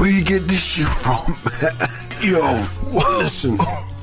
Where you get this shit from, man? Yo, listen.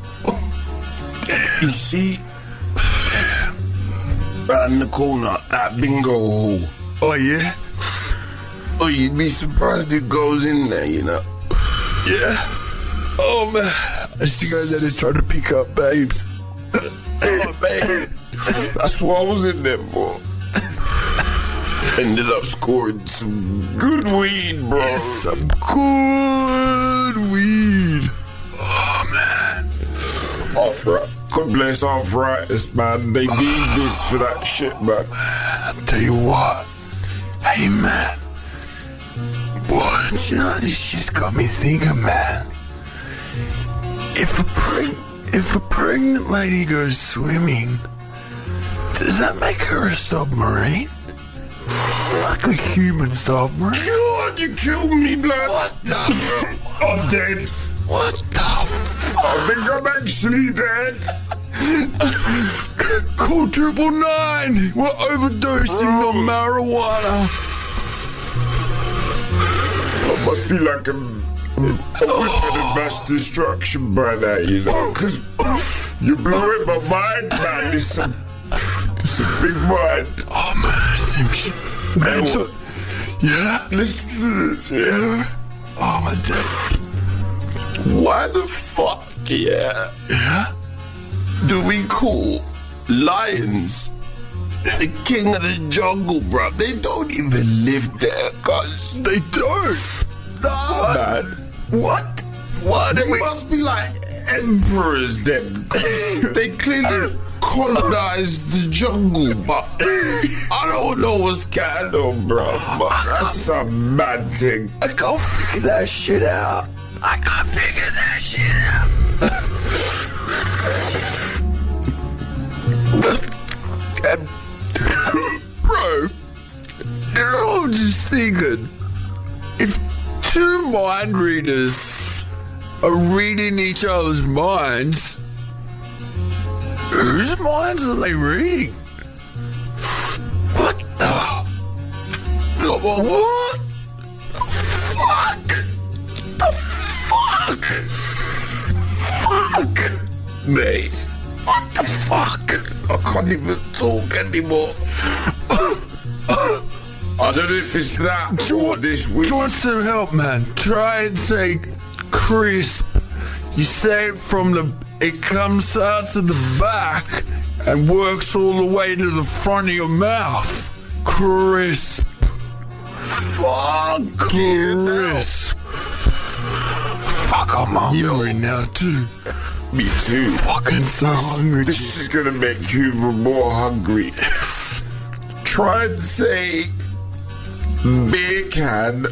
You see, right in the corner, that bingo hall. Oh, yeah? Oh, you'd be surprised who goes in there, you know? Yeah. Oh, man. I used to go there to try to pick up babes. Oh, man. That's what I was in there for. Ended up scoring some good weed, bro. Some good weed. Oh, man. God bless arthritis, man. They need this for that shit, man. I'll tell you what. Hey, man. What? You know, this shit's got me thinking, man. If a pregnant lady goes swimming, does that make her a submarine? Like a human submarine? God, you killed me, blood. What the fuck? I'm dead. What the fuck? I think I'm actually dead. Call 999. We're overdosing on marijuana. I must be like a weapon of mass destruction by now, you know? Because you blew in my mind, man. It's a big mind. Oh, man. So, yeah? Listen to this, yeah? Oh, my God. Why the fuck, Yeah? do we call lions the king of the jungle, bro? They don't even live there, cuz. They don't. Nah, man. What? They must be like emperors, then. They clearly colonized the jungle, but I don't know what's going on, bro. But that's a mad thing. I can't figure that shit out. Bro, I'm just thinking, if two mind readers are reading each other's minds, whose minds are they reading? What the? What? Fuck! The fuck? Fuck me. What the fuck? I can't even talk anymore. I don't know if it's that or this week. Do you want some help, man? Try and say crisp. You say it from it comes out to the back and works all the way to the front of your mouth. Crisp. Fuck Crisp. Fuck, I'm hungry now, too. Me too. Fucking so hungry. This is gonna make you even more hungry. Try and say beer can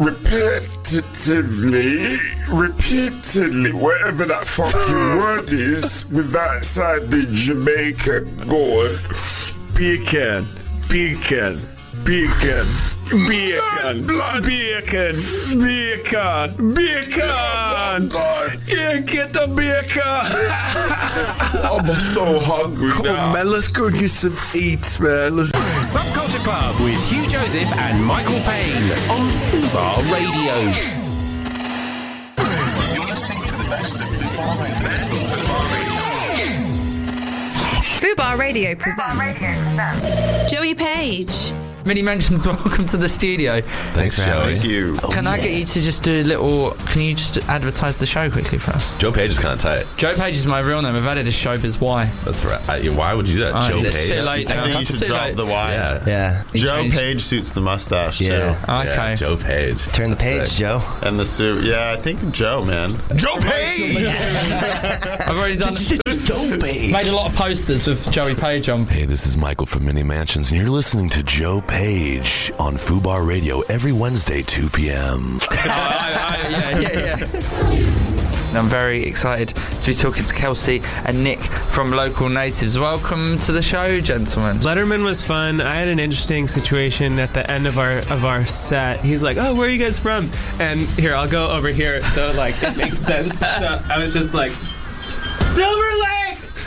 repeatedly, whatever that fucking word is, with that side the Jamaican. Go on. Beer can. Beer can. Beer can. Beer can. Blood. Beer can. Beer can. Beer can. Oh, God. Yeah, get the beer can. I'm so hungry Come now. on, man. Let's go get some eats, man. Let's. Subculture Club with Hugh Joseph and Michael Payne on Fubar Radio. You're listening to the best of Fubar Radio. Fubar Radio presents Joey Page. Mini Mentions, welcome to the studio. Thanks for having me. Thank you. Can I get you to just do a little... Can you just advertise the show quickly for us? Joe Page is kind of tight. Joe Page is my real name. I've added a showbiz Y. That's right. Why would you do that? Oh, Joe it's Page? too late now. I think you It's should too drop late. the Y. Yeah. Joe changed- Page suits the mustache, Yeah. too. Okay. Yeah, Joe Page. Turn the page, Sick. Joe. And the suit. Yeah, I think Joe, man. Joe Page! I've already done... Made a lot of posters with Joey Page on. Hey, this is Michael from Mini Mansions, and you're listening to Joe Page on Fubar Radio every Wednesday, 2 p.m. Yeah. I'm very excited to be talking to Kelsey and Nick from Local Natives. Welcome to the show, gentlemen. Letterman was fun. I had an interesting situation at the end of our set. He's like, "Oh, where are you guys from?" And here, I'll go over here so like it makes sense. So I was just like, "Silver Lake."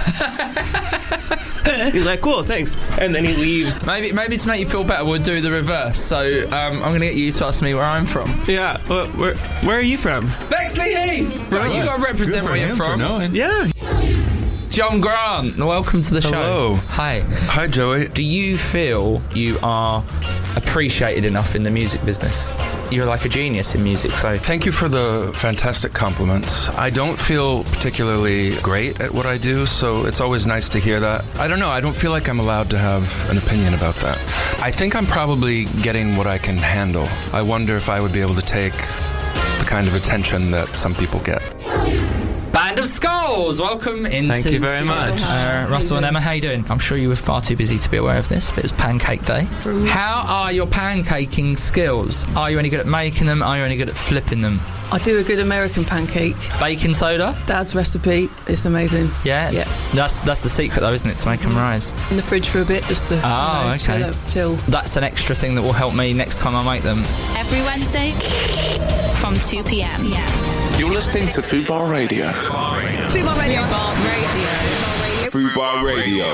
He's like, cool, thanks. And then he leaves. Maybe to make you feel better, we'll do the reverse. So I'm going to get you to ask me where I'm from. Yeah, where are you from? Bexley Heath! Right, you got to represent where you're from. Yeah. John Grant, welcome to the show. Hello. Hi. Hi, Joey. Do you feel you are appreciated enough in the music business? You're like a genius in music, so... Thank you for the fantastic compliments. I don't feel particularly great at what I do, so it's always nice to hear that. I don't know, I don't feel like I'm allowed to have an opinion about that. I think I'm probably getting what I can handle. I wonder if I would be able to take the kind of attention that some people get. Band of Skulls, welcome into... Thank you very much. Russell and Emma, how you doing? I'm sure you were far too busy to be aware of this, but it was Pancake Day. How are your pancaking skills? Are you any good at making them? Are you any good at flipping them? I do a good American pancake. Baking soda? Dad's recipe. It's amazing. Yeah? Yeah. That's the secret though, isn't it, to make them rise? In the fridge for a bit, just to okay. chill. That's an extra thing that will help me next time I make them. Every Wednesday from 2 p.m. You're listening to Fubar Radio. Fubar Radio. Fubar Radio.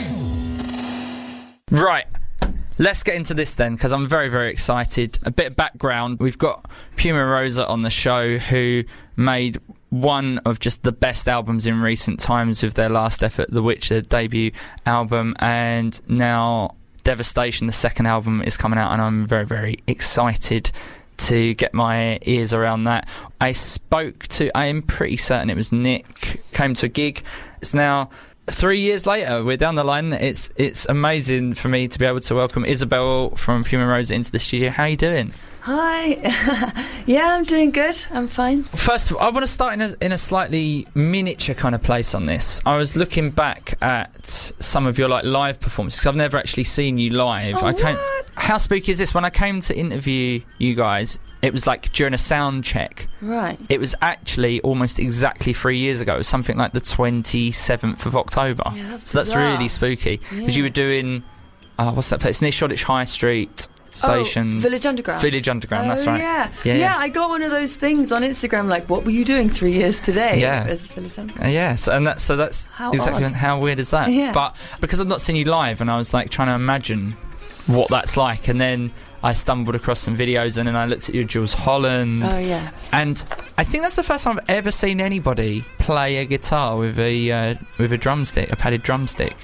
Right. Let's get into this then, because I'm very, very excited. A bit of background. We've got Puma Rosa on the show, who made one of just the best albums in recent times with their last effort, The Witch, their debut album, and now Devastation, the second album, is coming out, and I'm very, very excited to get my ears around that. I am pretty certain it was Nick, came to a gig. It's now 3 years later, we're down the line. It's amazing for me to be able to welcome Isabel from Puma Rosa into the studio. How are you doing? Hi. Yeah, I'm doing good. I'm fine. First of all, I want to start in a slightly miniature kind of place on this. I was looking back at some of your live performances, because I've never actually seen you live. What? How spooky is this? When I came to interview you guys, it was like during a sound check. Right. It was actually almost exactly 3 years ago. It was something like the 27th of October. Yeah, that's so that's bizarre. really spooky. Because Yeah. you were doing, what's that place? Near Shoreditch High Street Station. Village Underground. Village Underground, that's right. Yeah, I got one of those things on Instagram, like, what were you doing 3 years today? Yeah. It was Village Underground. Yes, and that's How exactly odd. how weird is that? Yeah. But because I've not seen you live, and I was like trying to imagine what that's like, and then I stumbled across some videos, and then I looked at your Jules Holland. Oh, yeah. And I think that's the first time I've ever seen anybody play a guitar with a drumstick, a padded drumstick.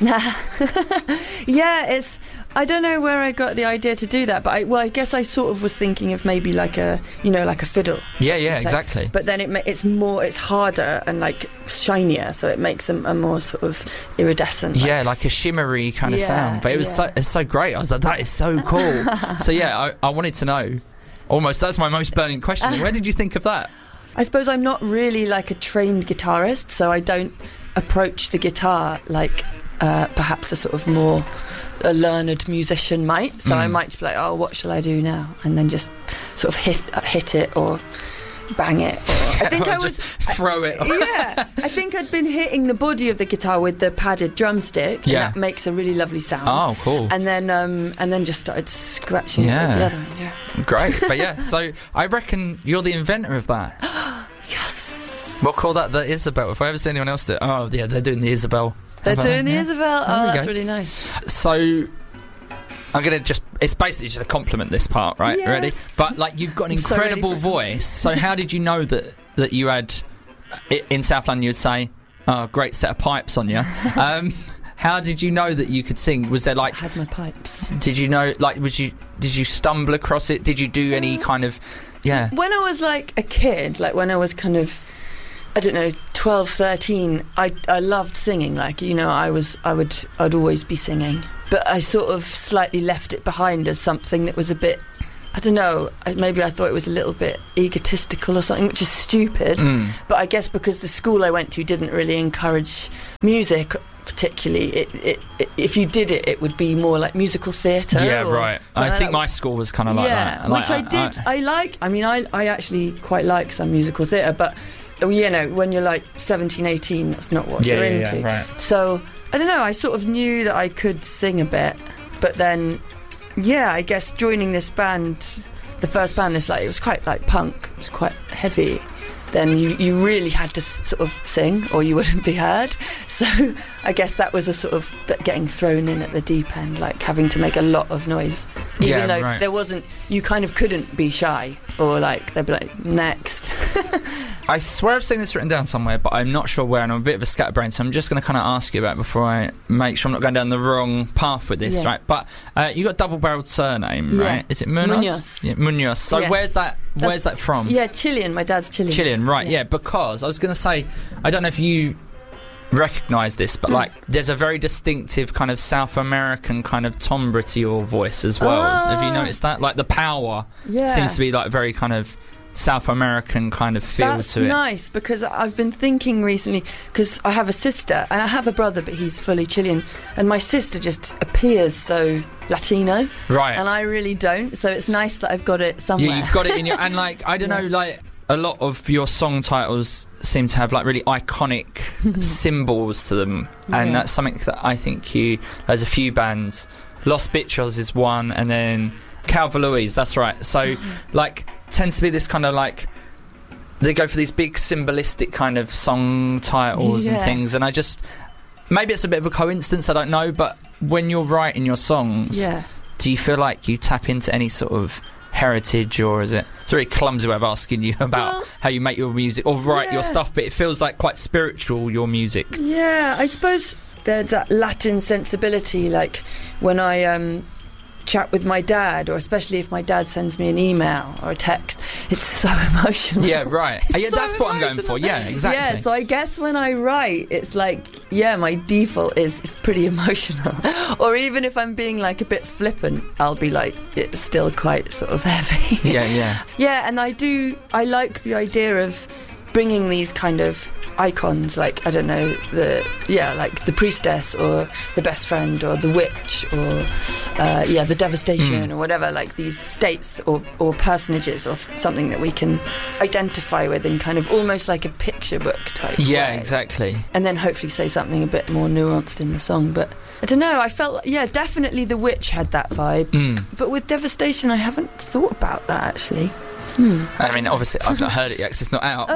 Yeah, I don't know where I got the idea to do that, but I guess I sort of was thinking of maybe like a fiddle. Yeah, exactly. But then it's harder and like shinier, so it makes a more sort of iridescent. Yeah, like a shimmery kind of sound. But it's so great. I was like, that is so cool. So yeah, I wanted to know. Almost, that's my most burning question. Where did you think of that? I suppose I'm not really like a trained guitarist, so I don't approach the guitar like perhaps a sort of more a learned musician might. So I might just be like, oh, what shall I do now? And then just sort of hit it or bang it. Or I think I was throw it. Yeah, I think I'd been hitting the body of the guitar with the padded drumstick. Yeah, and that makes a really lovely sound. Oh, cool. And then just started scratching it with the other end. Yeah, great. But yeah, so I reckon you're the inventor of that. Yes. We'll call that the Isabel. If I ever see anyone else do it, oh yeah, they're doing the Isabel. They're doing the yeah. Isabel. Oh, that's go. really nice. So I'm gonna it's basically just a compliment this part, right? Yes. Ready? But like, you've got an incredible voice. So how did you know that you had in South London? You would say, "Oh, great set of pipes on you." How did you know that you could sing? Was there like I had my pipes? Did you know? Like, did you stumble across it? Did you do any kind of? Yeah. When I was like a kid, like when I was kind of, I don't know, 12, 13, I loved singing. Like, you know, I'd always be singing. But I sort of slightly left it behind as something that was a bit, I don't know, maybe I thought it was a little bit egotistical or something, which is stupid. But I guess because the school I went to didn't really encourage music particularly, if you did it, it would be more like musical theatre. Yeah, right. I think my school was kind of like that. Yeah, which I did. I actually quite like some musical theatre, but you know, when you're like 17, 18, that's not what you're into. Yeah, right. So I don't know, I sort of knew that I could sing a bit, but then I guess joining this band, the first band, it was quite like punk, it was quite heavy, then you really had to sort of sing or you wouldn't be heard. So I guess that was a sort of getting thrown in at the deep end, like having to make a lot of noise. Even though there wasn't, you kind of couldn't be shy, or like they'd be like, next. I swear I've seen this written down somewhere, but I'm not sure where, and I'm a bit of a scatterbrain, so I'm just going to kind of ask you about it before I make sure I'm not going down the wrong path with this, right? But you got double-barreled surname, right? Is it Munoz? Munoz. Yeah, Munoz. So where's that from? Yeah, Chilean. My dad's Chilean. Chilean, right, yeah, because I was going to say, I don't know if you recognise this, but like there's a very distinctive kind of South American kind of timbre to your voice as well. Have you noticed that? Like the power seems to be like very kind of South American kind of feel to it. That's nice, because I've been thinking recently, because I have a sister and I have a brother, but he's fully Chilean, and my sister just appears so Latino, right? And I really don't, so it's nice that I've got it somewhere. Yeah, you've got it in your, and like I don't know, like a lot of your song titles seem to have like really iconic symbols to them, and that's something that I think there's a few bands, Los Bichos is one, and then Calva Louise, that's right. So like tends to be this kind of like, they go for these big symbolistic kind of song titles and things, and I just, maybe it's a bit of a coincidence, I don't know, but when you're writing your songs, do you feel like you tap into any sort of heritage, or is it's a very clumsy way of asking you about how you make your music or write your stuff, but it feels like quite spiritual, your music? Yeah, I suppose there's that Latin sensibility, like when I chat with my dad, or especially if my dad sends me an email or a text, it's so emotional. Yeah, right. So that's what I'm going for. Yeah, exactly. Yeah, so I guess when I write, it's like, my default is pretty emotional. Or even if I'm being like a bit flippant, I'll be like, it's still quite sort of heavy. Yeah, and I like the idea of bringing these kind of icons, like, I don't know, like the priestess or the best friend or the witch or the devastation or whatever, like these states or personages or something that we can identify with in kind of almost like a picture book type way. Exactly. And then hopefully say something a bit more nuanced in the song. But I don't know, I felt, definitely the witch had that vibe. But with Devastation, I haven't thought about that actually. I mean, obviously, I've not heard it yet because it's not out.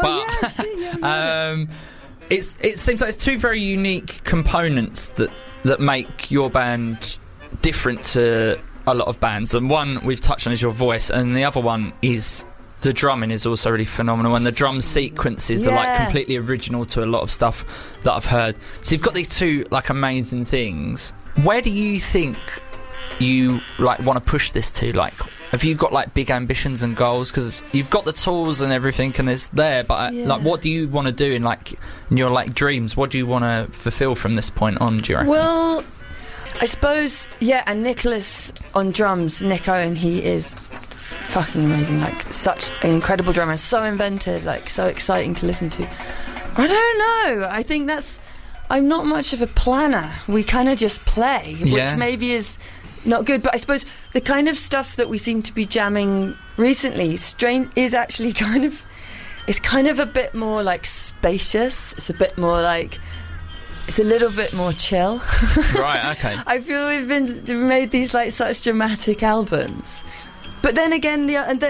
It seems like it's two very unique components that make your band different to a lot of bands. And one we've touched on is your voice, and the other one is the drumming is also really phenomenal. And the drum sequences are like completely original to a lot of stuff that I've heard. So you've got these two like amazing things. Where do you think you like want to push this to? Like, have you got like big ambitions and goals? Because you've got the tools and everything, and it's there. But like, what do you want to do in your like dreams? What do you want to fulfill from this point on? Do you reckon? Well, I suppose and Nicholas on drums, Nick Owen, he is fucking amazing. Like, such an incredible drummer, so inventive, like so exciting to listen to. I don't know. I think I'm not much of a planner. We kind of just play, which maybe is not good, but I suppose the kind of stuff that we seem to be jamming recently is actually kind of a bit more like spacious. It's a bit more like, it's a little bit more chill. Right, okay. I feel we've made these like such dramatic albums. But then again,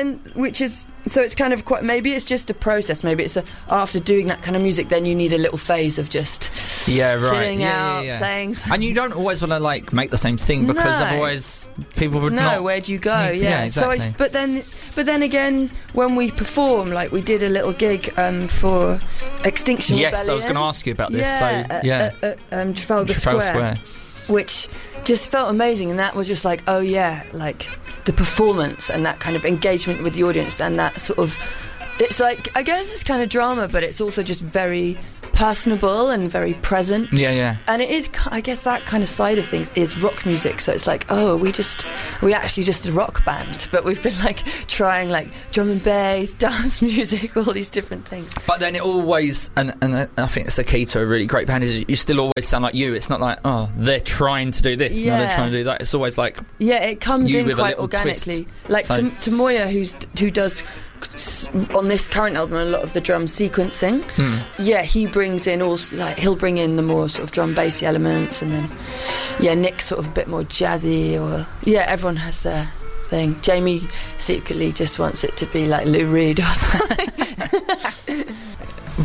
so it's kind of quite, maybe it's just a process, maybe it's after doing that kind of music, then you need a little phase of just chilling out, playing. And you don't always want to like make the same thing, because otherwise people would not. No, where'd you go? Yeah, exactly. So but then again, when we perform, like we did a little gig for Extinction Rebellion. Yes, I was going to ask you about this. Trafalgar Square, which just felt amazing, and that was just like, like the performance and that kind of engagement with the audience, and that sort of, it's like, I guess it's kind of drama, but it's also just very personable and very present. And it is, I guess that kind of side of things is rock music. So it's like, we actually just a rock band, but we've been like trying like drum and bass, dance music, all these different things. But then it always, and I think it's the key to a really great band, is you still always sound like you. It's not like, they're trying to do this, no, they're trying to do that. It's always like, it comes in with quite organically. Twist. Like Tomoya, who does on this current album a lot of the drum sequencing. He brings in also, like, he'll bring in the more sort of drum bassy elements, and then Nick's sort of a bit more jazzy, or everyone has their thing. Jamie secretly just wants it to be like Lou Reed or something.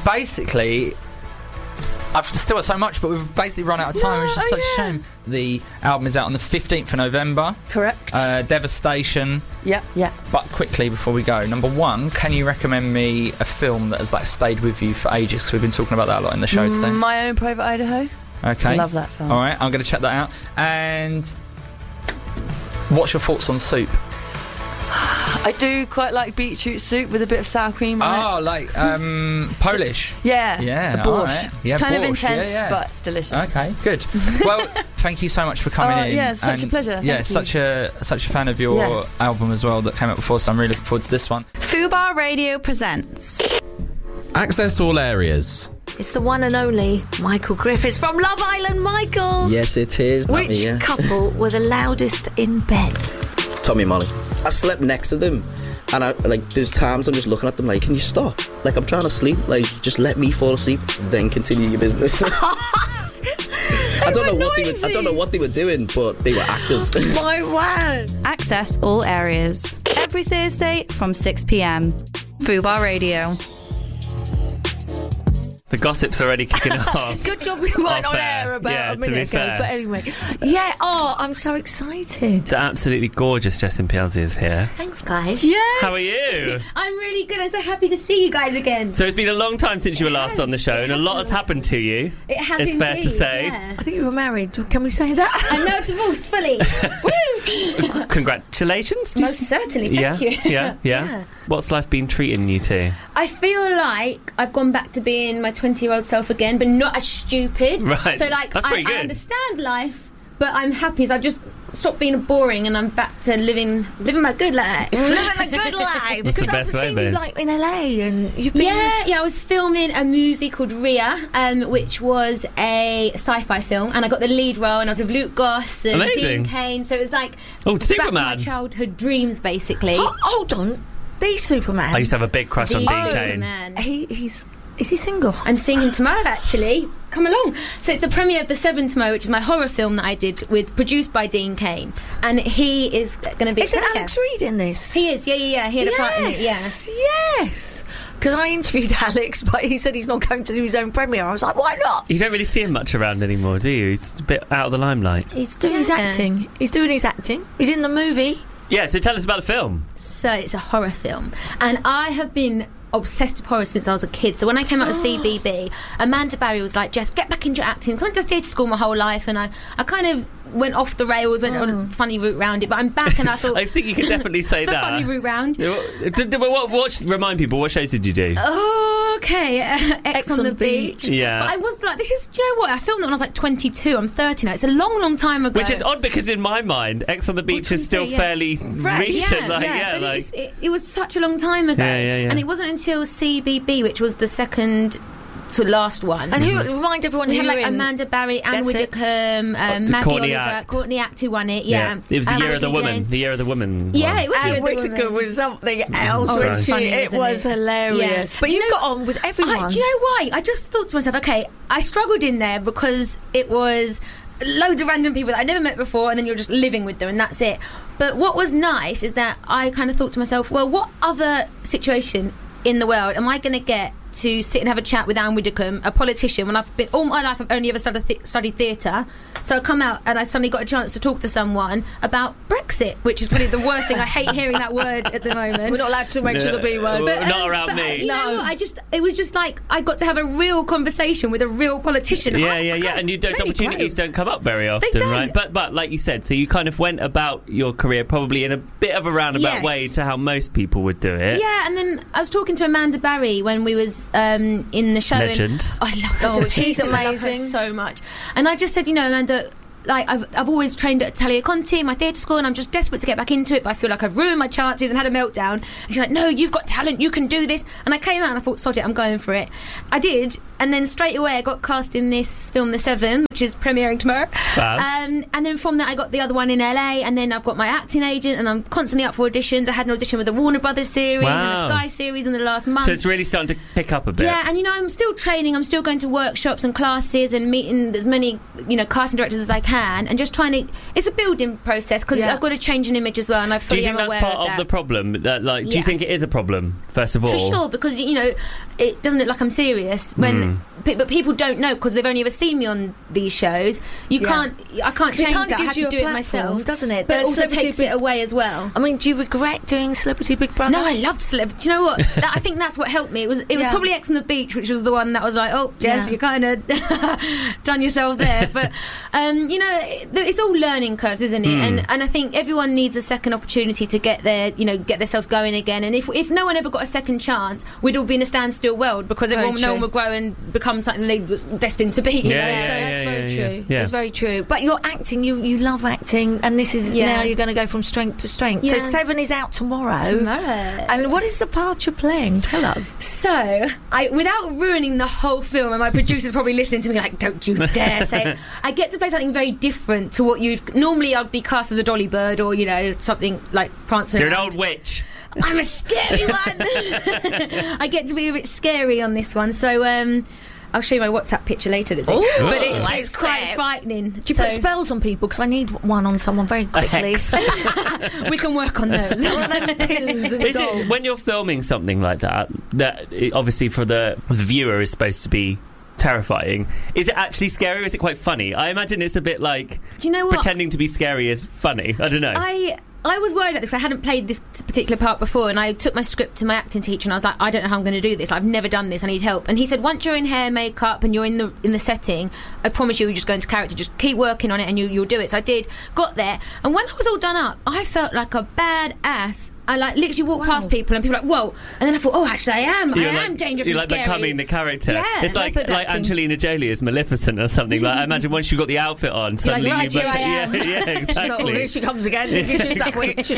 basically, I've still got so much, but we've basically run out of time, which is such a shame. The album is out on the 15th of November. Correct. Devastation. Yeah. But quickly, before we go, number one, can you recommend me a film that has stayed with you for ages? Because we've been talking about that a lot in the show today. My Own Private Idaho. Okay. I love that film. All right, I'm going to check that out. And what's your thoughts on soup? I do quite like beetroot soup with a bit of sour cream on it. Oh, like Polish. Yeah. Yeah. A borscht. Right. Yeah, it's kind of borscht, intense, but it's delicious. Okay, good. Well, thank you so much for coming in. Yeah, such a pleasure. Yeah, Thank you. such a fan of your album as well that came out before, so I'm really looking forward to this one. Fubar Radio presents Access all areas. It's the one and only Michael Griffiths from Love Island. Michael! Yes, it is. Which couple were the loudest in bed? Tommy and Molly. I slept next to them, and there's times I'm just looking at them like, can you stop? Like, I'm trying to sleep. Like, just let me fall asleep, then continue your business. I don't know what they were doing, but they were active. My word! Access all areas. Every Thursday from 6 p.m. Fubar Radio. The gossip's already kicking off. Good job we weren't on air about a minute ago. But anyway, I'm so excited. The absolutely gorgeous Jessin Piazzi is here. Thanks, guys. Yes. How are you? I'm really good. I'm so happy to see you guys again. So it's been a long time since you were last on the show, and a lot has happened to you. It has. It's fair to say. Yeah. I think you were married. Can we say that? I'm now divorced fully. Woo! Congratulations. Most certainly. Thank you. Yeah. What's life been treating you to? I feel like I've gone back to being my 20-year-old self again, but not as stupid. Right. So, That's pretty good. I understand life, but I'm happy. So I've just stopped being boring, and I'm back to living my good life. Living a good life. That's Because the I've best way, seen you babes. like in LA, and you've been. Yeah. I was filming a movie called Rhea, which was a sci-fi film, and I got the lead role, and I was with Luke Goss and Amazing. Dean Cain. So it was like Oh, back to my Superman. childhood dreams, basically. Oh, hold on. The Superman. I used to have a big crush on Dean Cain. Is he single? I'm seeing him tomorrow, actually. Come along. So it's the premiere of The Seven tomorrow, which is my horror film that I did produced by Dean Cain, and he is going to be. Is it Alex Reid in this? He is. Yeah. He had a part in it. Yeah. Yes. Because I interviewed Alex, but he said he's not going to do his own premiere. I was like, why not? You don't really see him much around anymore, do you? He's a bit out of the limelight. He's doing his acting. He's doing his acting. He's in the movie. Yeah, so tell us about the film. So it's a horror film, and I have been obsessed with horror since I was a kid. So when I came out of CBB, Amanda Barry was like, Jess, get back into acting. I went to theatre school my whole life, and I kind of went off the rails, went on a funny route round it, but I'm back, and I thought I think you can definitely say the that. funny route round. Remind people, what shows did you do? Okay, X on the Beach. Yeah. But I was like, do you know what? I filmed it when I was like 22. I'm 30 now. It's a long, long time ago. Which is odd because in my mind, X on the Beach is still fairly recent. It was such a long time ago. Yeah. And it wasn't until CBB, which was the second to last one. And who remind everyone we who had like in. Amanda Barry, Anne Widdecombe, Maggie Courtney Oliver, Act. Courtney Act, who won it. Yeah. It was the year of the Ashley woman. Jane. The year of the woman. Yeah, it was the Anne year of the Whittaker woman. was something else. Oh, wasn't it's funny, she? It isn't was it? hilarious. Yeah. But Do you you know- got on with everyone. Do you know why? I just thought to myself, okay, I struggled in there because it was loads of random people that I never met before, and then you're just living with them, and that's it. But what was nice is that I kind of thought to myself, well, what other situation in the world am I going to get to sit and have a chat with Anne Widdecombe, a politician, when I've been all my life I've only ever studied theatre. So I come out and I suddenly got a chance to talk to someone about Brexit, which is probably the worst thing. I hate hearing that word at the moment. We're not allowed to mention the B word. Not around me. You know what? It was just like I got to have a real conversation with a real politician. Yeah. And those opportunities don't come up very often, don't. right? But like you said, so you kind of went about your career probably in a bit of a roundabout way to how most people would do it. Yeah, and then I was talking to Amanda Barry when we was in the show. Legend. And I love her. She's amazing. I love her so much. And I just said, Amanda, like I've always trained at Talia Conti in my theatre school, and I'm just desperate to get back into it, but I feel like I've ruined my chances and had a meltdown. And she's like, no, you've got talent, you can do this. And I came out and I thought, sod it, I'm going for it. I did. and then straight away I got cast in this film, The Seven, which is premiering tomorrow. And then from that I got the other one in LA, and then I've got my acting agent, and I'm constantly up for auditions. I had an audition with the Warner Brothers series and a Sky series in the last month. So it's really starting to pick up a bit. Yeah, and I'm still training. I'm still going to workshops and classes and meeting as many casting directors as I can, and just trying to. It's a building process because I've got to change an image as well, and I fully am aware of that. Do you think that's part of the problem? Do you think it is a problem first of all? For sure, because it doesn't look like I'm serious when, but people don't know because they've only ever seen me on these shows. I can't change that. I have to do it myself, doesn't it? But it also takes it away as well. I mean, do you regret doing Celebrity Big Brother? No, I loved Celebrity. Do you know what? I think that's what helped me. It was probably Ex on the Beach, which was the one that was like, oh, Jess, you kind of done yourself there. But it's all learning curves, isn't it? And I think everyone needs a second opportunity to get themselves going again. And if no one ever got a second chance, we'd all be in a standstill world because no one would grow and become something they was destined to be. That's very true. It's very true. But you're acting. You love acting, and this is now you're going to go from strength to strength. So Seven is out tomorrow. And what is the part you're playing? Tell us. So, without ruining the whole film, and my producer's probably listening to me like, don't you dare say it, I get to play something very different to what normally I'd be cast as a dolly bird or something like prancing. You're an old witch. I'm a scary one. I get to be a bit scary on this one, so I'll show you my WhatsApp picture later, but it's quite frightening. Do you put spells on people? Because I need one on someone very quickly. We can work on those. When you're filming something like that obviously for the viewer is supposed to be terrifying, is it actually scary or is it quite funny? I imagine it's a bit like, do you know what? Pretending to be scary is funny. I don't know. I was worried about this. I hadn't played this particular part before, and I took my script to my acting teacher, and I was like, I don't know how I'm going to do this. I've never done this. I need help. And he said, once you're in hair, makeup, and you're in the setting, I promise you're just going to character. Just keep working on it, and you'll do it. So I did. Got there, and when I was all done up, I felt like a badass. I literally walked past people, and people were like, whoa. And then I thought, oh, actually, I am dangerous and scary. You're becoming the character. Yeah, it's like Angelina Jolie as Maleficent or something. I imagine once you've got the outfit on, suddenly I am. Yeah, exactly. Here she comes again. She's that witch.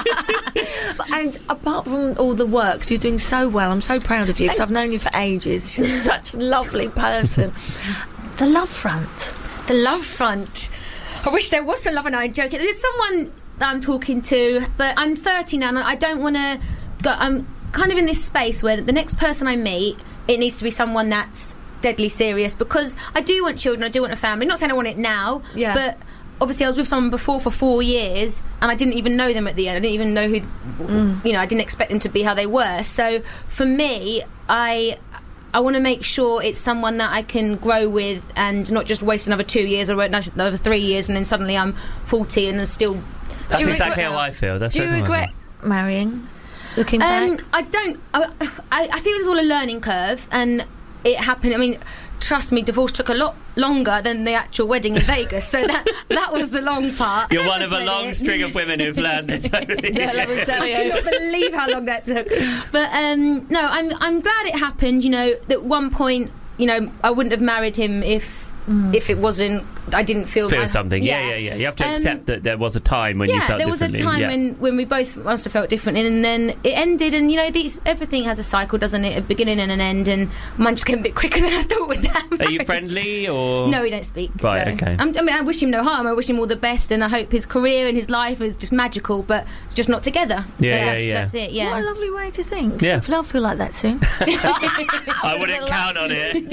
And apart from all the works, you're doing so well. I'm so proud of you because I've known you for ages. You're such a lovely person. The love front. The love front. I wish there was some love, and I'm joking. There's someone that I'm talking to, but I'm 30 now, and I don't want to go. I'm kind of in this space where the next person I meet, it needs to be someone that's deadly serious, because I do want children, I do want a family. Not saying I want it now, but obviously I was with someone before for 4 years, and I didn't even know them at the end. I didn't even know who, I didn't expect them to be how they were. So for me, I want to make sure it's someone that I can grow with and not just waste another 2 years or another 3 years, and then suddenly I'm 40 and still. That's exactly how I feel. Do you regret marrying? Looking back, I don't. I think it's all a learning curve, and it happened. I mean, trust me, divorce took a lot longer than the actual wedding in Vegas. So that was the long part. You're one of a long string of women who've learned this. Let me tell you. I cannot believe how long that took. But no, I'm glad it happened. At one point, I wouldn't have married him if it wasn't. I didn't feel something. Yeah. You have to accept that there was a time when you felt differently. There was a time when we both must have felt differently, and then it ended. And everything has a cycle, doesn't it? A beginning and an end. And mine just came a bit quicker than I thought with that. Are you friendly or? No, we don't speak. Right. No. Okay. I wish him no harm. I wish him all the best, and I hope his career and his life is just magical, but just not together. Yeah, that's it. Yeah. What a lovely way to think. Yeah. I'll feel like that soon. I wouldn't count on it.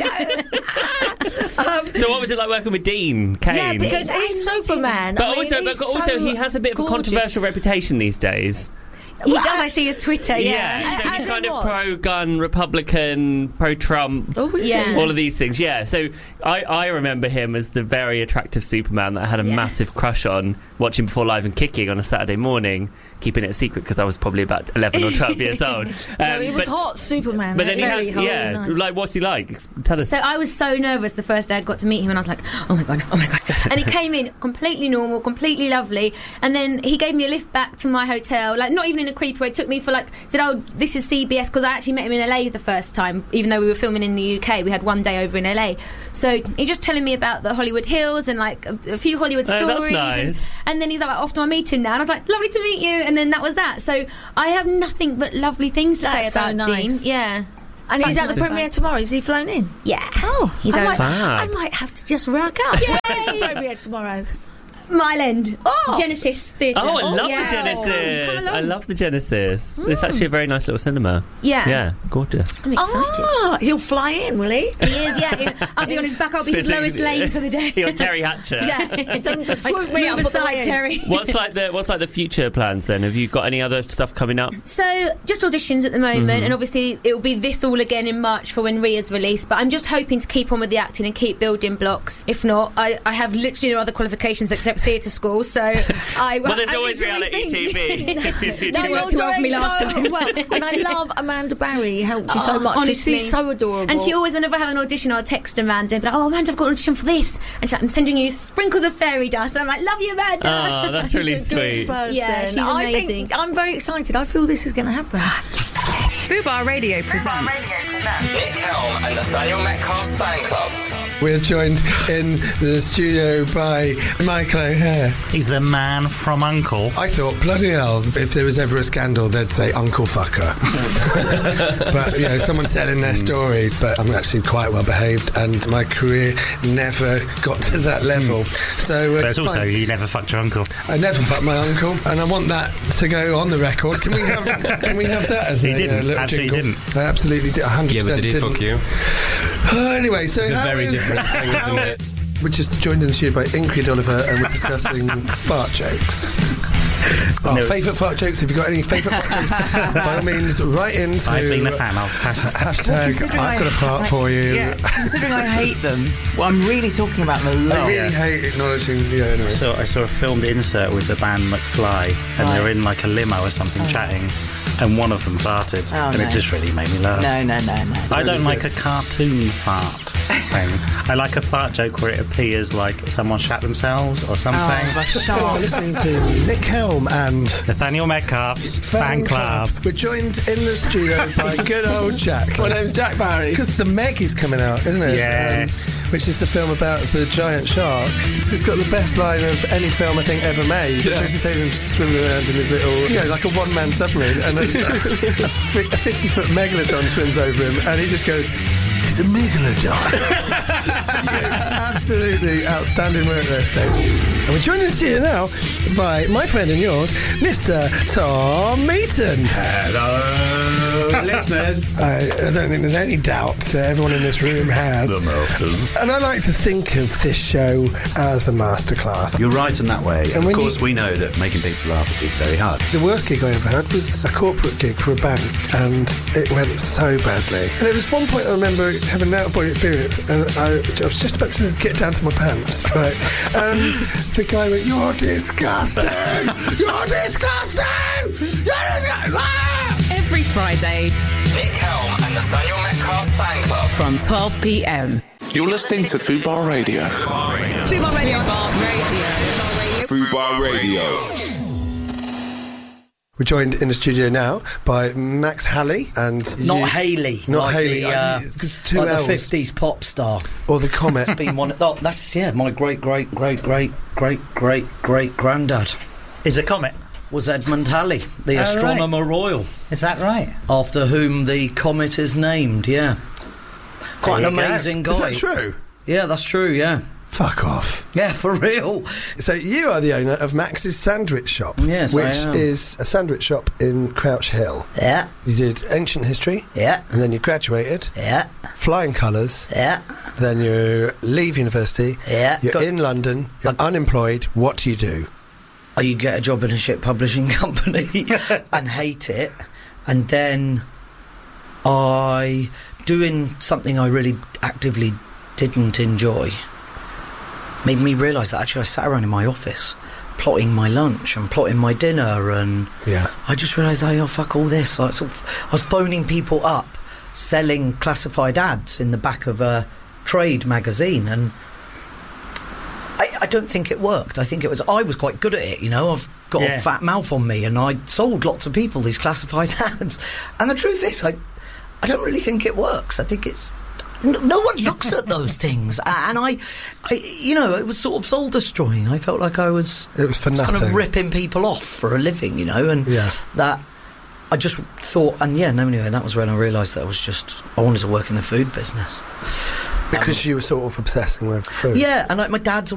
So what was it like working with Dean Cain? Yeah, because he's Superman. But also he has a bit of a controversial reputation these days. He does. I see his Twitter. Yeah. So he's kind of pro-gun, Republican, pro-Trump. Oh, yeah. All of these things. Yeah. So I remember him as the very attractive Superman that I had a massive crush on, watching Before Live and Kicking on a Saturday morning, keeping it a secret because I was probably about 11 or 12 years old. He was hot, Superman. But then he has, nice. Like, what's he like? Tell us. So I was so nervous the first day I got to meet him, and I was like, oh my god. And he came in completely normal, completely lovely, and then he gave me a lift back to my hotel, like not even in a creepy way. Took me for said, oh, this is CBS, because I actually met him in LA the first time, even though we were filming in the UK. We had one day over in LA. So he's just telling me about the Hollywood Hills and a few Hollywood stories. That's nice. And then he's like, off to my meeting now. And I was like, lovely to meet you. And then that was that. So I have nothing but lovely things to say about Dean. Yeah. And he's at the premiere tomorrow. Is he flown in? Yeah. Oh, He's I over. might have to just rock up. Where's the premiere tomorrow? Mile End. Oh. Genesis Theatre. Oh, I love Yeah. the Genesis. Come along. I love the Genesis. It's actually a very nice little cinema. Yeah. Yeah, gorgeous. I'm excited. Oh, he'll fly in, will he? He is, yeah. I'll be on his back. I'll be his Sitting- Lois Lane for the day. You're Terry Hatcher. Yeah. Don't just swoop me up Move at the aside, way. Terry. What's like the future plans then? Have you got any other stuff coming up? So, just auditions at the moment, Mhm. and obviously it will be this all again in March for when Ria's released. But I'm just hoping to keep on with the acting and keep building blocks. If not, I have literally no other qualifications except theatre school. So, Well, there's always reality TV. Didn't work too well for me last time. Well, and I love Amanda Barry. He helped you so much. 'cause Honestly. she's so adorable. And she always, whenever I have an audition, I'll text Amanda and be like, "Oh, Amanda, I've got an audition for this." And she's like, "I'm sending you sprinkles of fairy dust." And I'm like, "Love you, Amanda." Oh, that's really She's a good sweet. person. Yeah, she's I amazing. think I'm very excited. I feel this is going to happen. Fubar Radio presents Nick Helm and Nathaniel Metcalf's fan club. We're joined in the studio by Michael O'Hare. He's the man from Uncle. I thought, bloody hell, if there was ever a scandal, they'd say Uncle Fucker. But, you know, someone's telling their story, but I'm actually quite well behaved, and my career never got to that level. So But it's also, fine. you never fucked your uncle. I never fucked my uncle, and I want that to go on the record. Can we have that as He a didn't. little Absolutely jingle? didn't. I absolutely did. 100% Yeah, but did he didn't. fuck you? Anyway, so It's a how very is- different thing, isn't it? We're just joined in the studio by Ingrid Oliver, and we're discussing fart jokes. Our No, it's- favourite fart jokes. Have you got any favourite fart jokes? By all means, write into I've been a fan of hashtag Considering I've got a fart for you. Yeah, considering I hate them, well, I'm really talking about them a lot. I really hate acknowledging. Yeah, anyway. I saw a filmed insert with the band McFly, and they were in like a limo or something chatting, and one of them farted, Oh, and no. it just really made me laugh. No. I don't like a cartoon fart thing. I like a fart joke where it appears like someone shat themselves or something. You're listening to Nick Helm and Nathaniel Metcalf's fan club. We're joined in the studio by good old Jack. My name's Jack Barry. Because The Meg is coming out, isn't it? Yes. Which is the film about the giant shark. It's got the best line of any film I think ever made. Yeah. Jason Statham swimming around in his little, like a one-man submarine, and a 50-foot megalodon swims over him, and he just goes, "It's a megalodon." Absolutely outstanding work there, Steve. And we're joined in the studio now by my friend and yours, Mr. Tom Meaton. Hello, listeners. I don't think there's any doubt that everyone in this room has. The masters. And I like to think of this show as a masterclass. You're right in that way. And And when of course, you- we know that making people laugh is very hard. The worst gig I ever had was a corporate gig for a bank, and it went so badly. And there was one point I remember having an out-of-body experience, and I was just about to get down to my pants, right? And the guy went, "You're disgusting! You're disgusting! You're disgusting!" Ah! Every Friday Nick Helm and Nathaniel Metcalf's fan club. from 12 p.m. You're listening to Fubar Radio. Fubar Radio. Fubar Radio. We're joined in the studio now by Max Halley and Not you- Haley. Not like Haley. The, It's two like L's. the 50s pop star. Or the Comet. It's been one. Oh, that's my great granddad. Is a comet? Was Edmund Halley, the Oh, astronomer royal, Is that right? after whom the comet is named. Yeah, quite There an you go. amazing guy. Is that true? Yeah, that's true. Yeah, Fuck off. yeah, for real. So you are the owner of Max's Sandwich Shop. Yes, I which am. is a sandwich shop in Crouch Hill. Yeah, You did ancient history. yeah, And then you graduated. yeah, Flying colours. yeah, Then you leave university. yeah. You're in London. You're unemployed. What do you do? You get a job in a ship publishing company and hate it, and then I doing something I really actively didn't enjoy made me realise that actually I sat around in my office plotting my lunch and plotting my dinner, and I just realised, oh fuck all this. I was phoning people up selling classified ads in the back of a trade magazine, and I don't think it worked. I think I was quite good at it, I've got a fat mouth on me, and I sold lots of people these classified ads. And the truth is, I don't really think it works. I think it's... No one looks at those things. And I it was sort of soul-destroying. I felt like I was... It was for kind nothing. of ripping people off for a living, and that I just thought, and anyway, that was when I realised that I wanted to work in the food business. Because you were sort of obsessing with food. Yeah, and like my dad's